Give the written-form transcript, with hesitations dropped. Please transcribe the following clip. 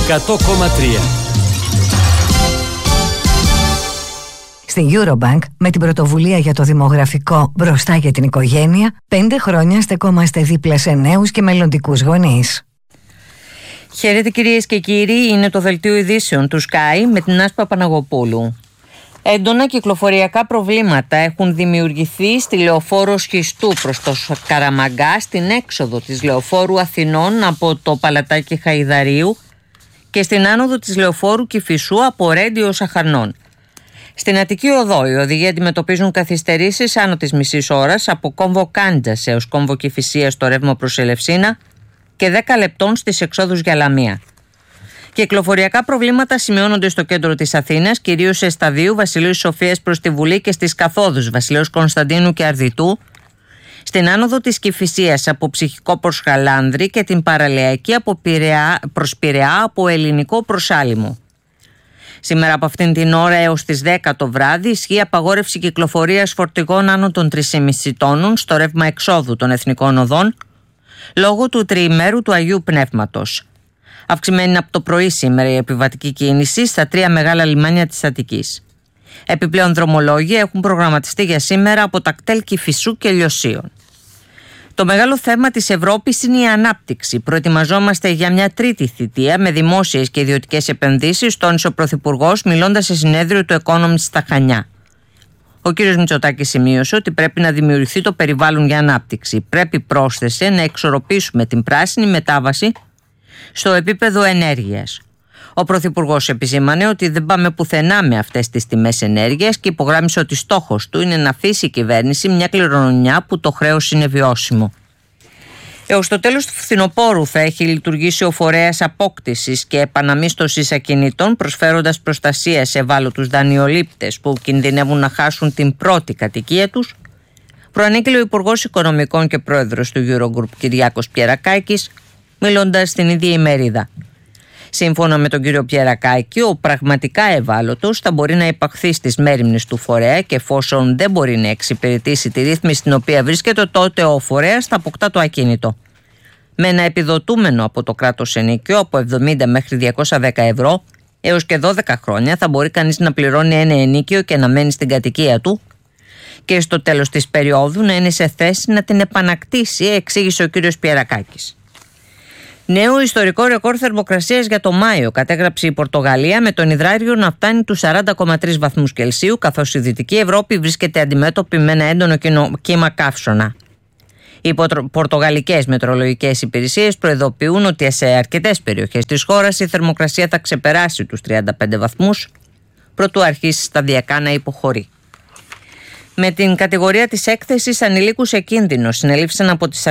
100,3. Στην Eurobank, με την πρωτοβουλία για το δημογραφικό «Μπροστά για την οικογένεια», 5 χρόνια στεκόμαστε δίπλα σε νέους και μελλοντικούς γονείς. Χαίρετε κυρίες και κύριοι, είναι το δελτίο ειδήσεων του Sky με την Άσπα Παναγοπούλου. Έντονα κυκλοφοριακά προβλήματα έχουν δημιουργηθεί στη λεωφόρο Σχιστού προς το Καραμαγκά, στην έξοδο της λεωφόρου Αθηνών από το Παλατάκι Χαϊδαρίου και στην άνοδο της λεωφόρου Κηφισού από Ρέντιο Σαχαρνών. Στην Αττική Οδό οι οδηγοί αντιμετωπίζουν καθυστερήσεις άνω της μισής ώρας από κόμβο Κάντζας έως κόμβο Κηφισίας στο ρεύμα προς Ελευσίνα και 10 λεπτών στις εξόδους για Λαμία. Κυκλοφοριακά προβλήματα σημειώνονται στο κέντρο της Αθήνας, κυρίως σε σταδίου Βασιλείου Σοφίας προς τη Βουλή και στις καθόδους Βασιλέως Κωνσταντίνου και Αρδιτού, στην άνοδο της Κηφισίας από Ψυχικό προς Χαλάνδρη και την παραλιακή προς Πειραιά από Ελληνικό προς Άλυμο. Σήμερα από αυτήν την ώρα έως τις 10 το βράδυ ισχύει απαγόρευση κυκλοφορίας φορτηγών άνω των 3,5 τόνων στο ρεύμα εξόδου των εθνικών οδών λόγω του τριημέρου του Αγίου Πνεύματος. Αυξημένη από το πρωί σήμερα η επιβατική κίνηση στα 3 μεγάλα λιμάνια της Αττικής. Επιπλέον δρομολόγια έχουν προγραμματιστεί για σήμερα από τα κτέλ Κηφισού και Λιωσίων. Το μεγάλο θέμα της Ευρώπης είναι η ανάπτυξη. Προετοιμαζόμαστε για μια τρίτη θητεία με δημόσιες και ιδιωτικές επενδύσεις, τόνισε ο Πρωθυπουργός μιλώντας σε συνέδριο του Economist στα Χανιά. Ο κ. Μητσοτάκης σημείωσε ότι πρέπει να δημιουργηθεί το περιβάλλον για ανάπτυξη. Πρέπει, πρόσθεσε, να εξορροπήσουμε την πράσινη μετάβαση στο επίπεδο ενέργειας. Ο Πρωθυπουργός επισήμανε ότι δεν πάμε πουθενά με αυτές τις τιμές ενέργειας και υπογράμμισε ότι στόχος του είναι να αφήσει η κυβέρνηση μια κληρονομιά που το χρέος είναι βιώσιμο. Έως το τέλος του φθινοπόρου θα έχει λειτουργήσει ο φορέας απόκτησης και επαναμίσθωσης ακινήτων, προσφέροντας προστασία σε ευάλωτους δανειολήπτες που κινδυνεύουν να χάσουν την πρώτη κατοικία τους, προανήγγειλε ο Υπουργός Οικονομικών και Πρόεδρος του Eurogroup Κυριάκος Πιερακάκης, μιλώντας στην ίδια ημερίδα. Σύμφωνα με τον κύριο Πιερακάκη, ο πραγματικά ευάλωτος θα μπορεί να υπαχθεί στις μέριμνες του φορέα και εφόσον δεν μπορεί να εξυπηρετήσει τη ρύθμιση στην οποία βρίσκεται, τότε ο φορέας θα αποκτά το ακίνητο. Με ένα επιδοτούμενο από το κράτος ενοίκιο από 70 μέχρι 210 ευρώ έως και 12 χρόνια θα μπορεί κανείς να πληρώνει ένα ενοίκιο και να μένει στην κατοικία του και στο τέλος της περίοδου να είναι σε θέση να την επανακτήσει, εξήγησε ο κύριος Πιερακάκης. Νέο ιστορικό ρεκόρ θερμοκρασίας για το Μάιο κατέγραψε η Πορτογαλία, με τον υδράριο να φτάνει τους 40,3 βαθμούς Κελσίου, καθώς η Δυτική Ευρώπη βρίσκεται αντιμέτωπη με ένα έντονο κύμα καύσωνα. Οι πορτογαλικές μετεωρολογικές υπηρεσίες προειδοποιούν ότι σε αρκετές περιοχές της χώρας η θερμοκρασία θα ξεπεράσει τους 35 βαθμούς, προτού αρχίσει σταδιακά να υποχωρεί. Με την κατηγορία της έκθεσης ανηλίκους σε κίνδυνο συνελήφθησαν από τις